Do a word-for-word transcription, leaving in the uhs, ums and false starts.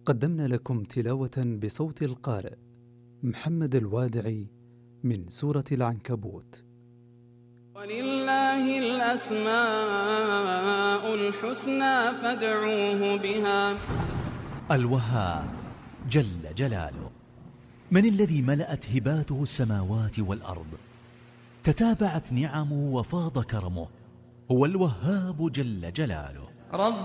قدمنا لكم تلاوة بصوت القارئ محمد الوادعي من سورة العنكبوت. ولله الأسماء الحسنى فادعوه بها. الوهاب جل جلاله، من الذي ملأت هباته السماوات والأرض، تتابعت نعمه وفاض كرمه، هو الوهاب جل جلاله. رب